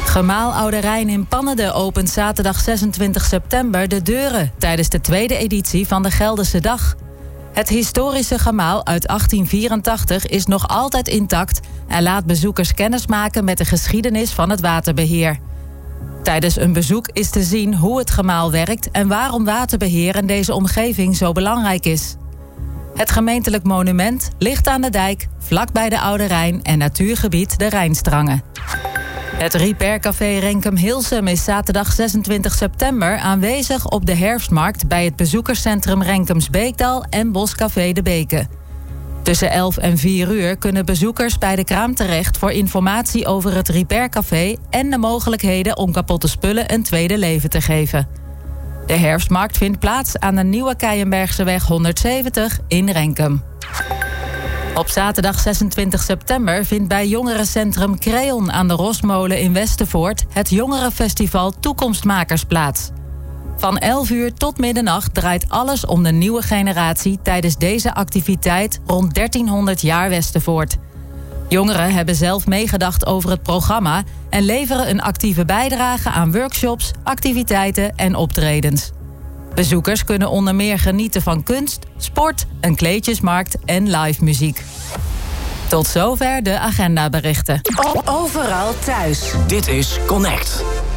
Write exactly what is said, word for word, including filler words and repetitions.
Gemaal Oude Rijn in Pannede opent zaterdag zesentwintig september de deuren tijdens de tweede editie van de Gelderse Dag. Het historische gemaal uit achttien vierentachtig is nog altijd intact en laat bezoekers kennismaken met de geschiedenis van het waterbeheer. Tijdens een bezoek is te zien hoe het gemaal werkt en waarom waterbeheer in deze omgeving zo belangrijk is. Het gemeentelijk monument ligt aan de dijk, vlakbij de Oude Rijn en natuurgebied de Rijnstrangen. Het Repaircafé Renkum-Hilsum is zaterdag zesentwintig september aanwezig op de herfstmarkt bij het bezoekerscentrum Renkems Beekdal en Boscafé De Beke. Tussen elf en vier uur kunnen bezoekers bij de kraam terecht voor informatie over het Repaircafé en de mogelijkheden om kapotte spullen een tweede leven te geven. De herfstmarkt vindt plaats aan de Nieuwe Keienbergseweg honderdzeventig in Renkum. Op zaterdag zesentwintig september vindt bij jongerencentrum Creon aan de Rosmolen in Westervoort het jongerenfestival Toekomstmakers plaats. Van elf uur tot middernacht draait alles om de nieuwe generatie tijdens deze activiteit rond dertienhonderd jaar Westervoort. Jongeren hebben zelf meegedacht over het programma en leveren een actieve bijdrage aan workshops, activiteiten en optredens. Bezoekers kunnen onder meer genieten van kunst, sport, een kleedjesmarkt en live muziek. Tot zover de agendaberichten. Overal thuis. Dit is Connect.